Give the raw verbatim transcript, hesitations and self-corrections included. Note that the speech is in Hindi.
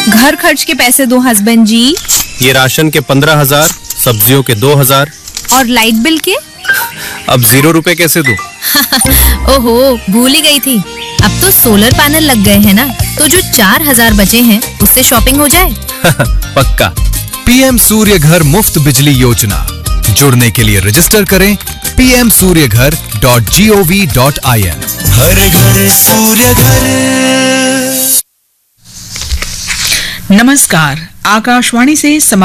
घर खर्च के पैसे दो हस्बैंड जी। ये राशन के पंद्रह हजार, सब्जियों के दो हजार। और लाइट बिल के? अब जीरो रुपए कैसे दूं? ओहो, भूल ही गई थी। अब तो सोलर पैनल लग गए हैं ना, तो जो चार हजार बचे हैं उससे शॉपिंग हो जाए। पक्का। पीएम सूर्य घर मुफ्त बिजली योजना। जुड़ने के लिए रजिस्टर करें पी एम सूर्य घर dot G O V dot I N. हर घर सूर्य घर। नमस्कार, आकाशवाणी से समाचार